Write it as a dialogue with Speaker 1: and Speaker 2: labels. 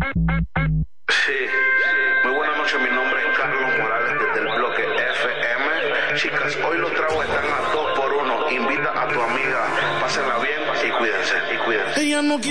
Speaker 1: Sí, muy buenas noches, mi nombre es Carlos Morales desde el bloque FM. Chicas, hoy los tragos están a 2 por 1. Invita a tu amiga, pásenla bien y cuídense, Ella no quiere